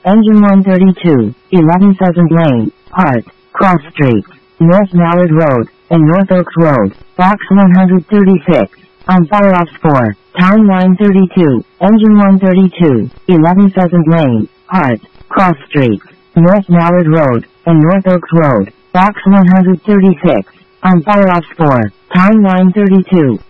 Engine 132, 11 Pheasant Lane, Hart, Cross Street, North Mallard Road, and North Oaks Road, Box 136, on fire off 4, Town Line 32, Engine 132, 11 Pheasant Lane, Hart, Cross Street, North Mallard Road, and North Oaks Road, Box 136, on fire off 4, Town Line 32.